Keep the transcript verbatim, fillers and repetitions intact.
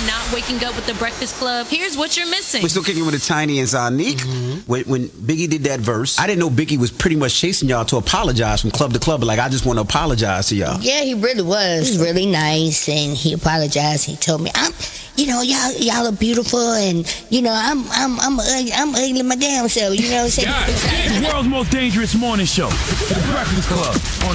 not waking up with the Breakfast Club, here's what you're missing. We're still kicking with the Tiny and Zonique. Mm-hmm. When, when Biggie did that verse, I didn't know Biggie was pretty much chasing y'all to apologize from club to club. But like, I just want to apologize to y'all. Yeah, he really was. He was really nice, and he apologized. He told me, "I'm, you know, y'all, y'all are beautiful, and you know, I'm, I'm, I'm, ugly, I'm ugly my damn self." You know what I'm saying? The world's most dangerous morning show, The Breakfast Club. On